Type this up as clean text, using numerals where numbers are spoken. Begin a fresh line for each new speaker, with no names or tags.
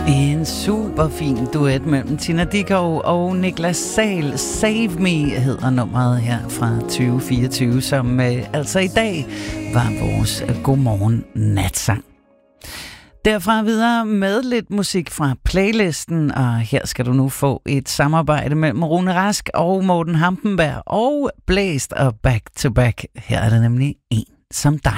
En super fin duet mellem Tina Dickow og Niklas Sahl. Save Me hedder nummeret her fra 2024, som altså i dag var vores godmorgen natsang. Derfra videre med lidt musik fra playlisten, og her skal du nu få et samarbejde mellem Rune Rask og Morten Hampenberg og Blæst og Back to Back. Her er det nemlig En som dig.